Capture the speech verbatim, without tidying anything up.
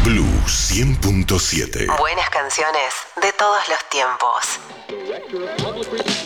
Blue cien punto siete. Buenas canciones de todos los tiempos.